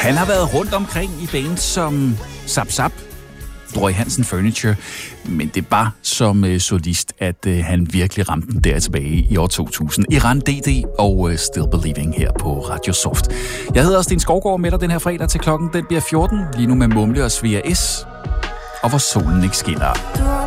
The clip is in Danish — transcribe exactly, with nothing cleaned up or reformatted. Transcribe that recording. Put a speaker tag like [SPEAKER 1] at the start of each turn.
[SPEAKER 1] Han har været rundt omkring i bands som Zap Zap, Roy Hansen Furniture, men det var som øh, solist, at øh, han virkelig ramte den der tilbage i år to tusind. Iran D D og øh, Still Believing her på Radio Soft. Jeg hedder Sten Skovgaard med dig den her fredag til klokken, den bliver fjorten, lige nu med Mumle og Svea S, og hvor solen ikke skinner.